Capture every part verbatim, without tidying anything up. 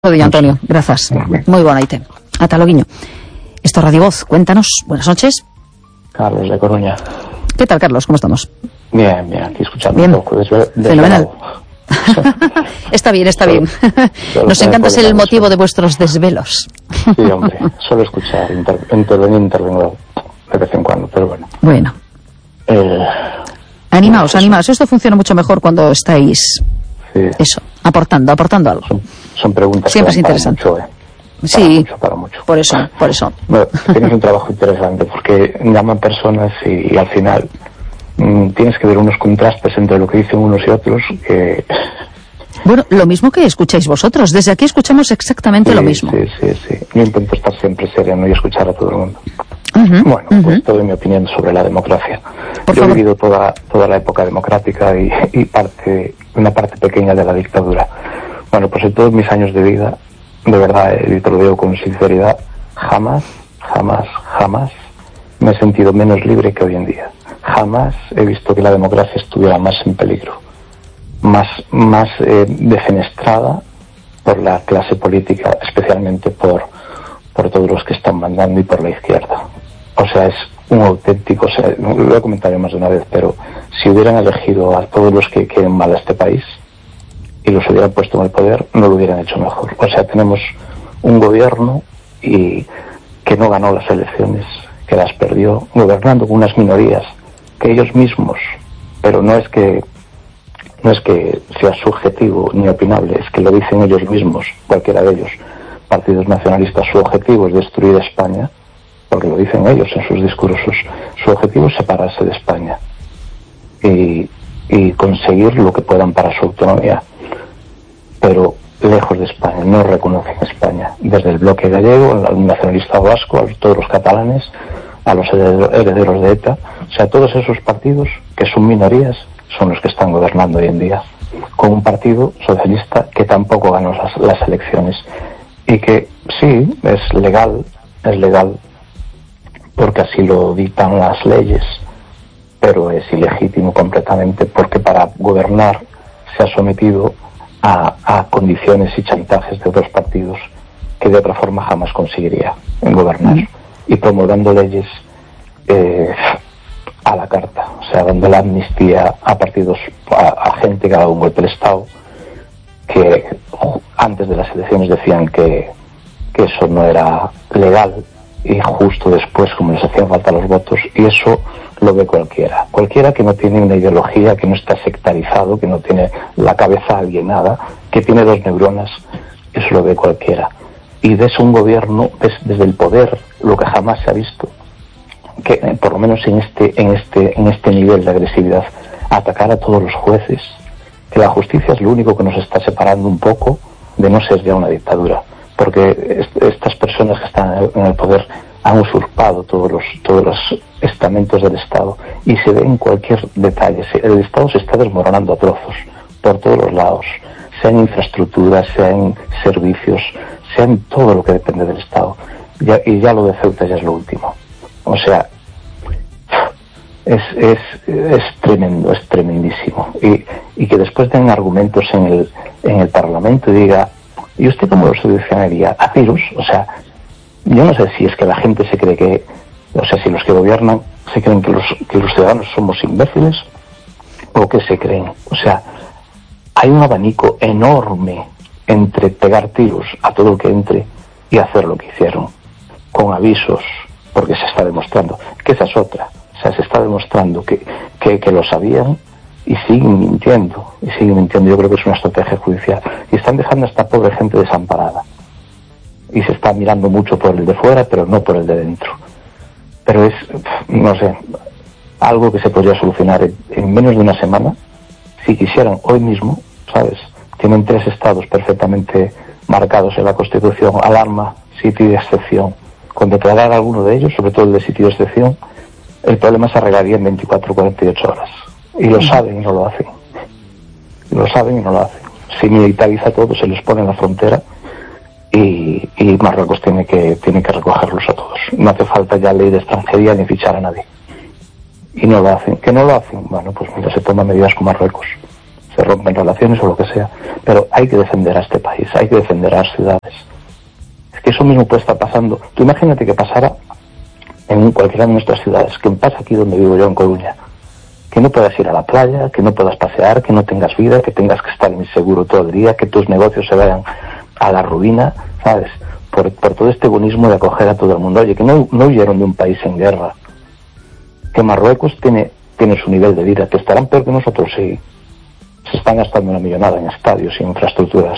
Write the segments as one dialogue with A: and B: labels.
A: Doña Antonio, gracias. Muy buena ite. Ata loguiño. Esto es Radio Voz. Cuéntanos. Buenas noches.
B: Carlos de Coruña.
A: ¿Qué tal, Carlos? ¿Cómo estamos?
B: Bien, bien. Aquí escuchando
A: bien.
B: un poco. Desve
A: Fenomenal. Está bien, está bien. Nos encanta ser el motivo de vuestros desvelos.
B: Sí, hombre. Solo escuchar, inter intervenir, intervenir de vez en cuando, pero bueno.
A: Bueno.
B: Eh,
A: animaos, animaos. Esto funciona mucho mejor cuando estáis...
B: Sí.
A: Eso, aportando, aportando algo.
B: Son, son preguntas
A: siempre
B: que
A: es interesante.
B: Para mucho, eh. Para
A: sí,
B: mucho, para mucho.
A: por eso, por eso.
B: Bueno, tienes un trabajo interesante porque llaman personas y, y al final mmm, tienes que ver unos contrastes entre lo que dicen unos y otros que...
A: Bueno, lo mismo que escucháis vosotros. Desde aquí escuchamos exactamente
B: sí,
A: lo mismo.
B: Sí, sí, sí. Yo intento estar siempre sereno y escuchar a todo el mundo.
A: Uh-huh,
B: bueno,
A: uh-huh.
B: pues te doy mi opinión sobre la democracia.
A: Por
B: Yo
A: favor.
B: he vivido toda, toda la época democrática y, y parte, una parte pequeña de la dictadura. Bueno, pues en todos mis años de vida, de verdad, y te lo digo con sinceridad, jamás, jamás, jamás me he sentido menos libre que hoy en día. Jamás he visto que la democracia estuviera más en peligro, más, más eh, defenestrada por la clase política, especialmente por, por todos los que están mandando y por la izquierda. O sea, es un auténtico, o sea, lo he comentado más de una vez, pero si hubieran elegido a todos los que quieren mal a este país y los hubieran puesto en el poder, no lo hubieran hecho mejor. O sea, tenemos un gobierno y que no ganó las elecciones, que las perdió, gobernando con unas minorías que ellos mismos, pero no es que no es que sea subjetivo ni opinable, es que lo dicen ellos mismos, cualquiera de ellos, partidos nacionalistas, su objetivo es destruir España, porque lo dicen ellos en sus discursos, su objetivo es separarse de España y, y conseguir lo que puedan para su autonomía, pero lejos de España, no reconocen España, desde el bloque gallego, el nacionalista vasco, a todos los catalanes, a los herederos de ETA, o sea, todos esos partidos que son minorías son los que están gobernando hoy en día, con un partido socialista que tampoco ganó las, las elecciones y que sí, es legal, es legal porque así lo dictan las leyes, pero es ilegítimo completamente porque para gobernar se ha sometido a, a condiciones y chantajes de otros partidos que de otra forma jamás conseguiría gobernar, y promulgando leyes eh, a la carta, o sea, dando la amnistía a partidos, a, a gente que ha dado un golpe de Estado, que antes de las elecciones decían que, que eso no era legal, y justo después, como les hacían falta los votos, y eso lo ve cualquiera, cualquiera que no tiene una ideología, que no está sectarizado, que no tiene la cabeza alienada, que tiene dos neuronas, eso lo ve cualquiera. Y ves un gobierno, ves desde el poder lo que jamás se ha visto, que eh, por lo menos en este, en este, en este nivel de agresividad, atacar a todos los jueces, que la justicia es lo único que nos está separando un poco de no ser ya una dictadura, porque est estas personas que están en el poder han usurpado todos los, todos los estamentos del Estado, y se ve en cualquier detalle. El Estado se está desmoronando a trozos por todos los lados, sea en infraestructuras, sea en servicios, sea en todo lo que depende del Estado. Ya, y ya lo de Ceuta ya es lo último. O sea, es, es, es tremendo, es tremendísimo. Y, y que después den argumentos en el, en el Parlamento y diga, ¿y usted cómo lo solucionaría? A tiros. O sea, yo no sé si es que la gente se cree que, o sea, si los que gobiernan se creen que los, que los ciudadanos somos imbéciles, o que se creen. O sea, hay un abanico enorme entre pegar tiros a todo el que entre y hacer lo que hicieron, con avisos, porque se está demostrando que esa es otra. O sea, se está demostrando que, que, que lo sabían y siguen mintiendo, y siguen mintiendo. Yo creo que es una estrategia judicial, y están dejando a esta pobre gente desamparada, y se está mirando mucho por el de fuera, pero no por el de dentro. Pero es, no sé, algo que se podría solucionar en, en menos de una semana, si quisieran hoy mismo, ¿sabes? Tienen tres estados perfectamente marcados en la Constitución: alarma, sitio y excepción. Con declarar alguno de ellos, sobre todo el de sitio y excepción, el problema se arreglaría en veinticuatro a cuarenta y ocho horas. Y lo saben y no lo hacen. Lo saben y no lo hacen. Se militariza todo, se les pone en la frontera, y, y Marruecos tiene que, tiene que recogerlos a todos. No hace falta ya ley de extranjería ni fichar a nadie. Y no lo hacen. ¿Que no lo hacen? Bueno, pues mira, se toman medidas con Marruecos. se rompen relaciones o lo que sea, pero hay que defender a este país, hay que defender a las ciudades. Es que eso mismo puede estar pasando. Tú imagínate que pasara en cualquiera de nuestras ciudades, que pasa aquí donde vivo yo, en Coruña, que no puedas ir a la playa, que no puedas pasear, que no tengas vida, que tengas que estar inseguro todo el día, que tus negocios se vayan a la ruina, ¿sabes? Por, por todo este buenismo de acoger a todo el mundo. Oye, que no, no huyeron de un país en guerra, que Marruecos tiene, tiene su nivel de vida, que estarán peor que nosotros, sí. Se están gastando una millonada en estadios y infraestructuras.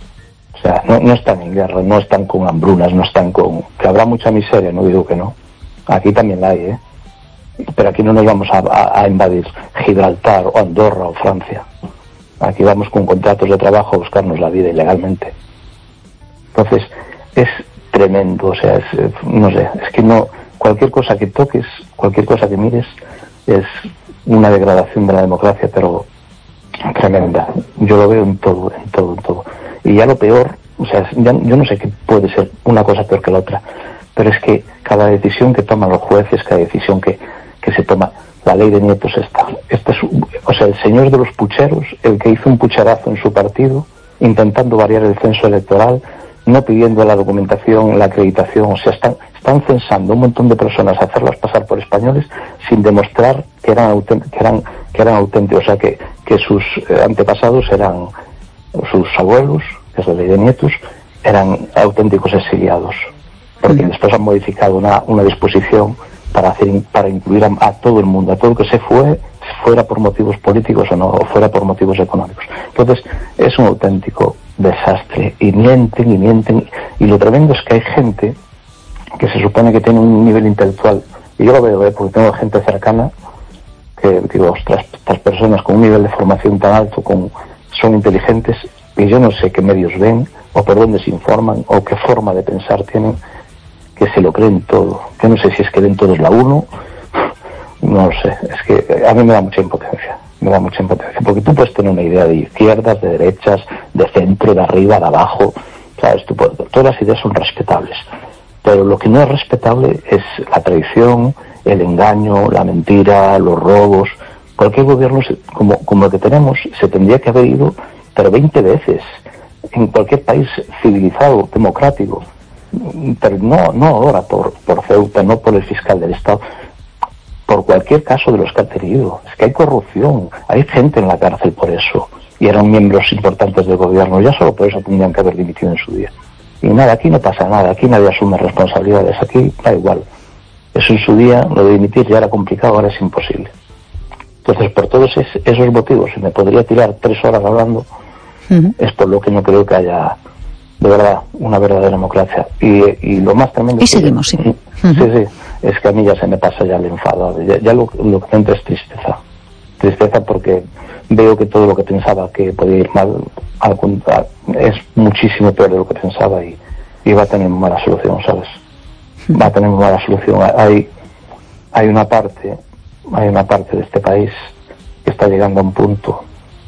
B: O sea, no, no están en guerra, no están con hambrunas, no están con... Que habrá mucha miseria, no digo que no. Aquí también la hay, ¿eh? Pero aquí no nos vamos a, a, a invadir Gibraltar o Andorra o Francia. Aquí vamos con contratos de trabajo a buscarnos la vida ilegalmente. Entonces, es tremendo, o sea, es, no sé, es que no... Cualquier cosa que toques, cualquier cosa que mires, es una degradación de la democracia, pero tremenda. Yo lo veo en todo, en todo, en todo. Y ya lo peor, o sea, ya, yo no sé qué puede ser una cosa peor que la otra, pero es que cada decisión que toman los jueces, cada decisión que, que se toma, la ley de nietos esta, este es, o sea, el señor de los pucheros, el que hizo un pucherazo en su partido, intentando variar el censo electoral, no pidiendo la documentación, la acreditación, o sea, están, están censando un montón de personas a hacerlas pasar por españoles sin demostrar que eran auténticos, que eran, que eran auténticos, o sea, que, que sus antepasados eran, sus abuelos, que es la ley de nietos, eran auténticos exiliados, porque después han modificado una, una disposición para hacer, para incluir a, a todo el mundo, a todo el que se fue, fuera por motivos políticos o no, o fuera por motivos económicos. Entonces, es un auténtico desastre, y mienten y mienten, y lo tremendo es que hay gente que se supone que tiene un nivel intelectual, y yo lo veo, ¿eh? Porque tengo gente cercana que digo, ostras, estas personas con un nivel de formación tan alto, con, son inteligentes, y yo no sé qué medios ven, o por dónde se informan, o qué forma de pensar tienen, que se lo creen todo. Yo no sé si es que ven todos la uno, no lo sé, es que a mí me da mucha impotencia. Me da mucha impotencia, porque tú puedes tener una idea de izquierdas, de derechas, de centro, de arriba, de abajo, ¿sabes? Tú puedes, todas las ideas son respetables, pero lo que no es respetable es la traición, el engaño, la mentira, los robos. Cualquier gobierno como, como el que tenemos se tendría que haber ido, pero veinte veces, en cualquier país civilizado, democrático, pero no, no ahora por, por Ceuta, no por el fiscal del Estado, por cualquier caso de los que ha tenido. Es que hay corrupción, hay gente en la cárcel por eso, y eran miembros importantes del gobierno, ya solo por eso tendrían que haber dimitido en su día. Y nada, aquí no pasa nada, aquí nadie asume responsabilidades, aquí da igual. Eso en su día, lo de dimitir ya era complicado, ahora es imposible. Entonces, por todos es, esos motivos, y me podría tirar tres horas hablando, uh-huh. es por lo que no creo que haya, de verdad, una verdadera democracia. Y, y lo más tremendo...
A: Y seguimos, sí.
B: Uh-huh. Sí, sí. Es que a mí ya se me pasa ya el enfado, ya, ya lo, lo que entra es tristeza, tristeza porque veo que todo lo que pensaba que podía ir mal, al contrario, es muchísimo peor de lo que pensaba y, y va a tener mala solución, ¿sabes? Va a tener mala solución. Hay, hay una parte, hay una parte de este país que está llegando a un punto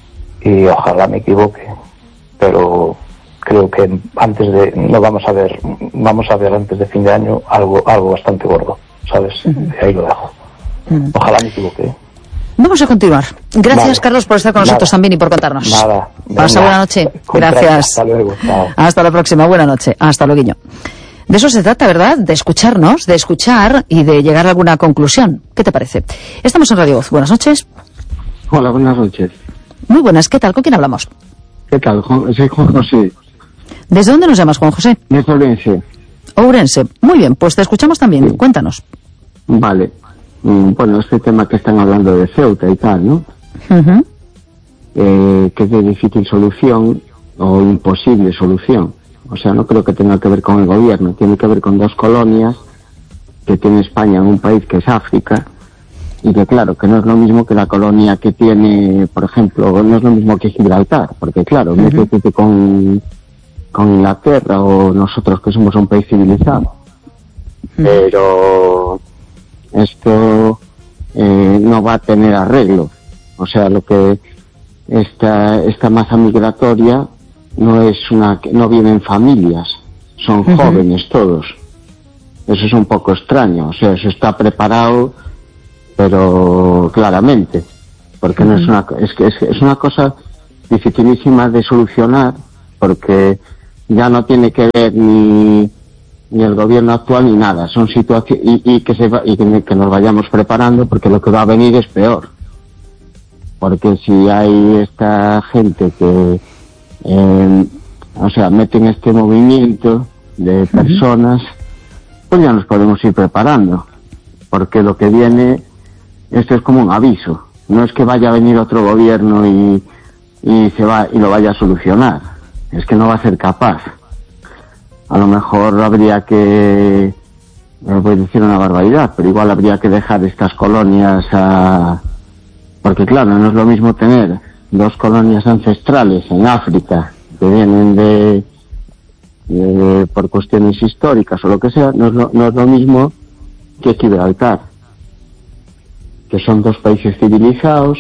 B: y ojalá me equivoque, pero creo que antes de, no vamos a ver, vamos a ver antes de fin de año algo, algo bastante gordo, ¿sabes? Uh-huh. Y ahí lo dejo. Uh-huh. Ojalá me equivoque.
A: Vamos a continuar. Gracias, vale. Carlos, por estar con nosotros
B: Nada.
A: también y por contarnos.
B: Nada.
A: Pasa buena noche. Gracias.
B: Hasta luego. Chao.
A: Hasta la próxima. Buena noche. Hasta luego. De eso se trata, ¿verdad? De escucharnos, de escuchar y de llegar a alguna conclusión. ¿Qué te parece? Estamos en Radio Voz. Buenas noches.
C: Hola, buenas noches.
A: Muy buenas. ¿Qué tal? ¿Con quién hablamos?
C: ¿Qué tal? Soy Juan José.
A: ¿Desde dónde nos llamas, Juan José?
C: De Ourense.
A: Ourense. Muy bien, pues te escuchamos también. Sí. Cuéntanos.
C: Vale. Mm, bueno, este tema que están hablando de Ceuta y tal, ¿no?
A: Uh-huh.
C: Eh, que es de difícil solución o imposible solución. O sea, no creo que tenga que ver con el gobierno. Tiene que ver con dos colonias que tiene España en un país que es África. Y que claro, que no es lo mismo que la colonia que tiene, por ejemplo, no es lo mismo que Gibraltar. Porque claro, uh-huh. métete con... con Inglaterra o nosotros que somos un país civilizado, mm. pero esto eh, no va a tener arreglo. O sea, lo que esta esta masa migratoria no es una, no vienen familias, son uh-huh. jóvenes todos. Eso es un poco extraño. O sea, eso está preparado, pero claramente, porque uh-huh. no es una es que es, es una cosa dificilísima de solucionar, porque ya no tiene que ver ni, ni el gobierno actual ni nada. Son situaciones, y, y, que, se va, y que, que nos vayamos preparando, porque lo que va a venir es peor. Porque si hay esta gente que, eh, o sea, meten este movimiento de personas, pues ya nos podemos ir preparando, porque lo que viene, esto es como un aviso, no es que vaya a venir otro gobierno y, y se va y lo vaya a solucionar, es que no va a ser capaz. A lo mejor habría que, no voy a decir una barbaridad, pero igual habría que dejar estas colonias a, porque claro, no es lo mismo tener dos colonias ancestrales en África que vienen de, de por cuestiones históricas o lo que sea, no es lo, no es lo mismo que Gibraltar, que son dos países civilizados.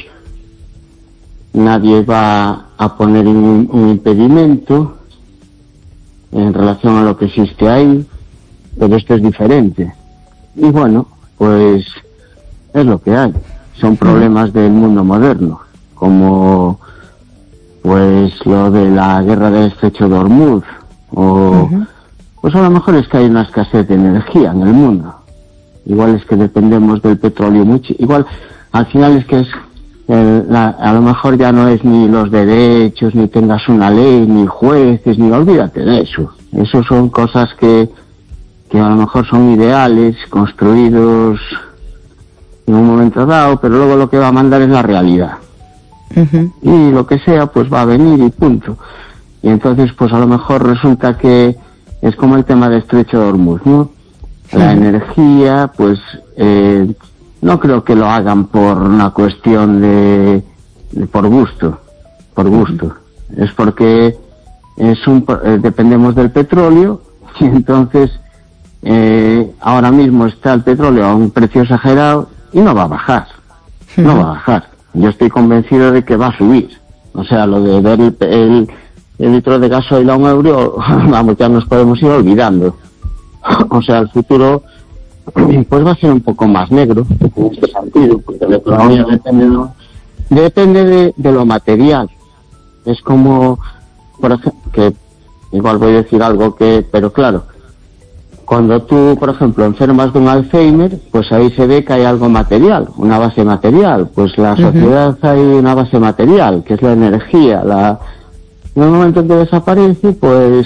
C: Nadie va a poner un, un impedimento en relación a lo que existe ahí, pero esto es diferente. Y bueno, pues es lo que hay. Son problemas del mundo moderno, como pues lo de la guerra del estrecho de Hormuz, o uh-huh. pues a lo mejor es que hay una escasez de energía en el mundo. Igual es que dependemos del petróleo mucho. Igual al final es que es el, la, a lo mejor ya no es ni los derechos, ni tengas una ley, ni jueces, ni olvídate de eso. Eso son cosas que que a lo mejor son ideales, construidos en un momento dado, pero luego lo que va a mandar es la realidad. Uh-huh. Y lo que sea, pues va a venir y punto. Y entonces, pues a lo mejor resulta que es como el tema del estrecho de Hormuz, ¿no? Sí. La energía, pues eh, no creo que lo hagan por una cuestión de, de por gusto, por gusto. Uh-huh. Es porque es un, eh, dependemos del petróleo y entonces eh, ahora mismo está el petróleo a un precio exagerado y no va a bajar, uh-huh. no va a bajar. Yo estoy convencido de que va a subir. O sea, lo de ver el, el, el litro de gasoil a un euro, vamos, ya nos podemos ir olvidando. O sea, el futuro pues va a ser un poco más negro en este sentido, porque la economía depende de, depende de, de lo material. Es como, por ejemplo, que igual voy a decir algo que, pero claro, cuando tú, por ejemplo, enfermas de un Alzheimer, pues ahí se ve que hay algo material, una base material. Pues la sociedad uh-huh. hay una base material, que es la energía. La... En el momento en que desaparece, pues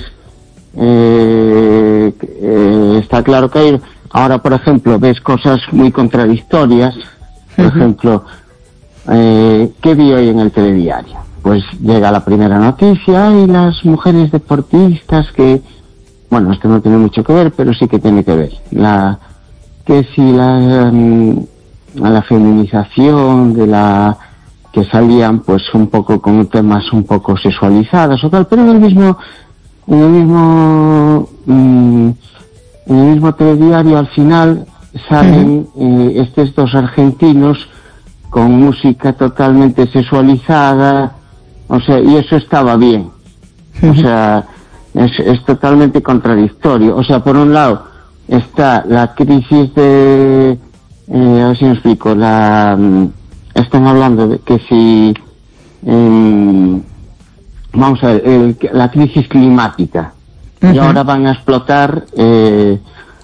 C: eh, eh, está claro que hay... Ahora, por ejemplo, ves cosas muy contradictorias. Por uh-huh. ejemplo, eh, ¿qué vi hoy en el telediario? Pues llega la primera noticia y las mujeres deportistas que... Bueno, esto no tiene mucho que ver, pero sí que tiene que ver. La, que si la, um, la feminización de la, que salían pues un poco con temas un poco sexualizados o tal, pero en el mismo, en el mismo, um, en el mismo telediario al final salen uh-huh. eh, estos dos argentinos con música totalmente sexualizada, o sea, y eso estaba bien. Uh-huh. O sea, Es, es totalmente contradictorio. O sea, por un lado está la crisis de, eh, a ver si me explico, la, están hablando de que si, eh, vamos a ver, el, la crisis climática, uh-huh. y ahora van a explotar, eh,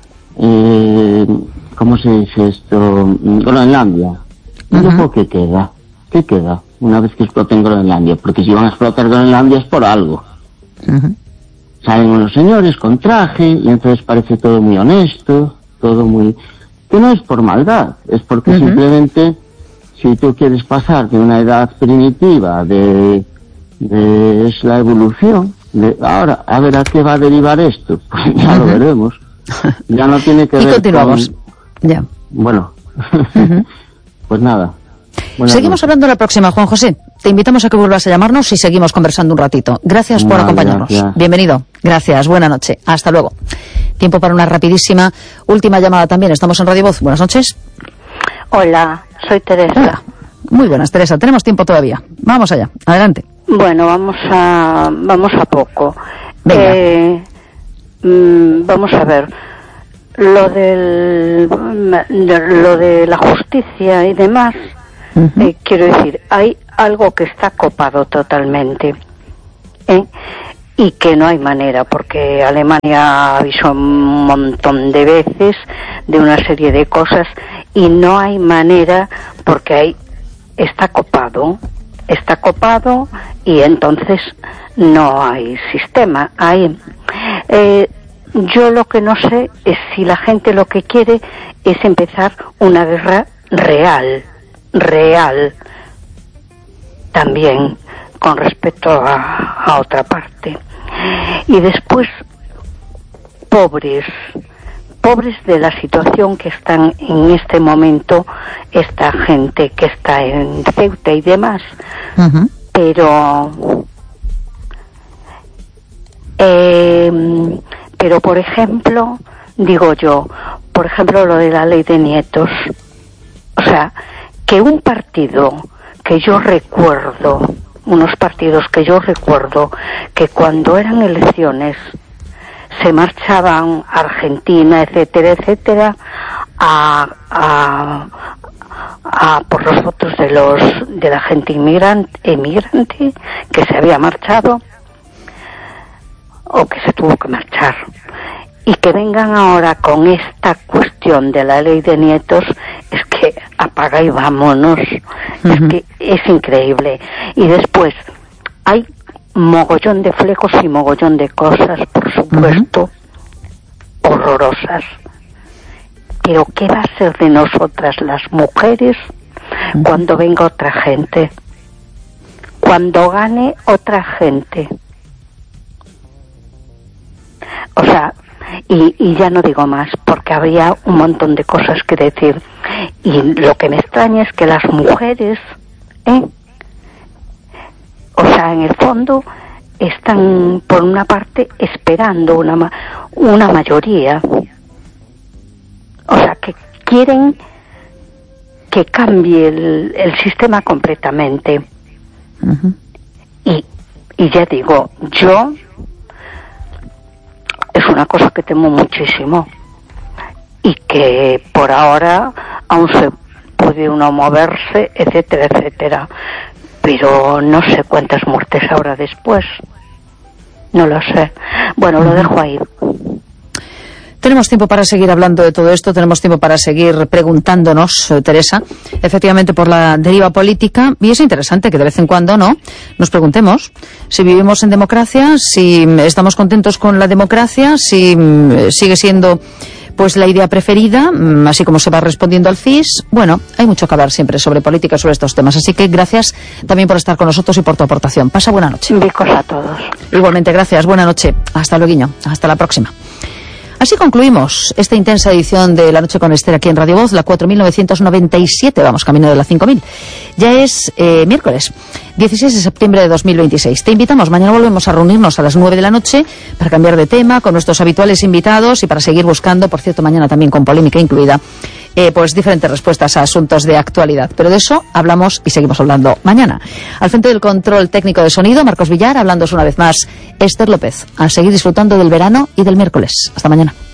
C: eh, ¿cómo se dice esto? Groenlandia. ¿Y uh-huh. luego qué queda? ¿Qué queda una vez que exploten Groenlandia? Porque si van a explotar Groenlandia es por algo. Uh-huh. Salen unos señores con traje y entonces parece todo muy honesto, todo muy... que no es por maldad, es porque uh-huh. simplemente si tú quieres pasar de una edad primitiva, de... de es la evolución, de ahora, a ver a qué va a derivar esto, pues ya uh-huh. lo veremos. Ya no tiene que
A: y
C: ver
A: continuamos.
C: con...
A: Ya.
C: Bueno, uh-huh. pues nada.
A: Buenas Seguimos noches. Hablando la próxima, Juan José. Te invitamos a que vuelvas a llamarnos y seguimos conversando un ratito. Gracias por no, acompañarnos. Gracias. Bienvenido. Gracias. Buena noche. Hasta luego. Tiempo para una rapidísima última llamada también. Estamos en Radio Voz. Buenas noches.
D: Hola, soy Teresa.
A: Hola. Muy buenas, Teresa. Tenemos tiempo todavía. Vamos allá. Adelante.
D: Bueno, vamos a vamos a poco.
A: Venga.
D: Eh, mmm, vamos a ver. Lo del de, lo de la justicia y demás. Uh-huh. Eh, quiero decir, hay algo que está copado totalmente, ¿eh? Y que no hay manera, porque Alemania avisó un montón de veces de una serie de cosas y no hay manera, porque ahí está copado, está copado y entonces no hay sistema. Hay, eh, yo lo que no sé es si la gente lo que quiere es empezar una guerra real, real, también con respecto a, a otra parte. Y después, pobres, pobres de la situación que están en este momento esta gente que está en Ceuta y demás. Uh-huh. Pero, eh, pero por ejemplo, digo yo, por ejemplo lo de la ley de nietos, o sea, que un partido que yo recuerdo, unos partidos que yo recuerdo que cuando eran elecciones se marchaban a Argentina, etcétera, etcétera, a, a, a por los votos de los de la gente inmigrante, emigrante que se había marchado o que se tuvo que marchar, y que vengan ahora con esta cuestión de la ley de nietos, es que apaga y vámonos. Uh-huh. Es que es increíble. Y después hay mogollón de flecos y mogollón de cosas, por supuesto, uh-huh, horrorosas. Pero ¿qué va a ser de nosotras las mujeres uh-huh, cuando venga otra gente? Cuando gane otra gente. O sea, y, y ya no digo más, porque habría un montón de cosas que decir. Y lo que me extraña es que las mujeres, ¿eh? o sea, en el fondo, están, por una parte, esperando una, una mayoría. O sea, que quieren que cambie el, el sistema completamente. Uh-huh. Y, y ya digo, yo... es una cosa que temo muchísimo y que por ahora aún se puede uno moverse, etcétera, etcétera, pero no sé cuántas muertes habrá después, no lo sé. Bueno, lo dejo ahí.
A: Tenemos tiempo para seguir hablando de todo esto, tenemos tiempo para seguir preguntándonos, Teresa, efectivamente por la deriva política, y es interesante que de vez en cuando, ¿no?, nos preguntemos si vivimos en democracia, si estamos contentos con la democracia, si sigue siendo pues la idea preferida, así como se va respondiendo al C I S. Bueno, hay mucho que hablar siempre sobre política, sobre estos temas, así que gracias también por estar con nosotros y por tu aportación. Pasa buena noche.
D: Bicos a todos.
A: Igualmente, gracias, buena noche, hasta luego, hasta la próxima. Así concluimos esta intensa edición de La Noche con Esther aquí en Radio Voz, la cuatro mil novecientos noventa y siete, vamos camino de la cinco mil. Ya es eh, miércoles, dieciséis de septiembre de dos mil veintiséis. Te invitamos, mañana volvemos a reunirnos a las nueve de la noche para cambiar de tema con nuestros habituales invitados y para seguir buscando, por cierto, mañana también con polémica incluida, eh, pues diferentes respuestas a asuntos de actualidad. Pero de eso hablamos y seguimos hablando mañana. Al frente del control técnico de sonido, Marcos Villar, hablándoos una vez más, Esther López. A seguir disfrutando del verano y del miércoles. Hasta mañana.